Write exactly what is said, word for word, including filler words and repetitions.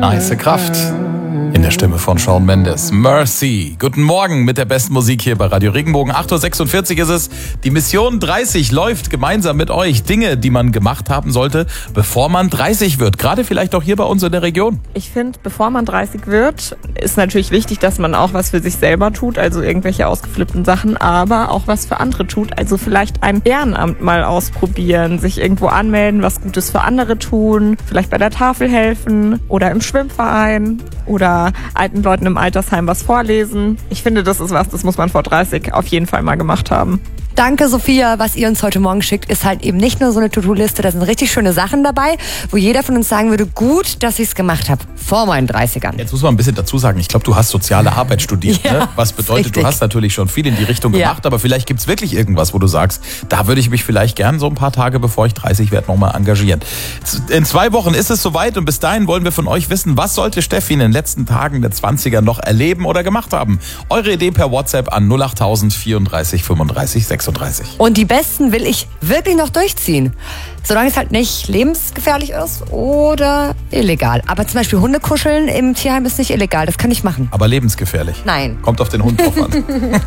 Nice Kraft. In der Stimme von Shawn Mendes. Mercy. Guten Morgen mit der besten Musik hier bei Radio Regenbogen. acht Uhr sechsundvierzig ist es. Die Mission dreißig läuft gemeinsam mit euch. Dinge, die man gemacht haben sollte, bevor man dreißig wird. Gerade vielleicht auch hier bei uns in der Region. Ich finde, bevor man dreißig wird, ist natürlich wichtig, dass man auch was für sich selber tut. Also irgendwelche ausgeflippten Sachen, aber auch was für andere tut. Also vielleicht ein Ehrenamt mal ausprobieren, sich irgendwo anmelden, was Gutes für andere tun. Vielleicht bei der Tafel helfen oder im Schwimmverein oder alten Leuten im Altersheim was vorlesen. Ich finde, das ist was, das muss man vor dreißig auf jeden Fall mal gemacht haben. Danke, Sophia. Was ihr uns heute Morgen schickt, ist halt eben nicht nur so eine To-Do-Liste, da sind richtig schöne Sachen dabei, wo jeder von uns sagen würde, gut, dass ich es gemacht habe, vor meinen dreißigern. Jetzt muss man ein bisschen dazu sagen, ich glaube, du hast soziale Arbeit studiert. Ja, ne? Was bedeutet, richtig. Du hast natürlich schon viel in die Richtung Ja. gemacht, aber vielleicht gibt es wirklich irgendwas, wo du sagst, da würde ich mich vielleicht gern so ein paar Tage, bevor ich dreißig werde, nochmal engagieren. In zwei Wochen ist es soweit und bis dahin wollen wir von euch wissen, was sollte Steffi in den letzten Tagen der zwanziger noch erleben oder gemacht haben? Eure Idee per WhatsApp an null achttausend vierunddreißig fünfunddreißig sechsunddreißig. Und die besten will ich wirklich noch durchziehen. Solange es halt nicht lebensgefährlich ist oder illegal. Aber zum Beispiel Hundekuscheln im Tierheim ist nicht illegal, das kann ich machen. Aber lebensgefährlich. Nein. Kommt auf den Hund drauf an.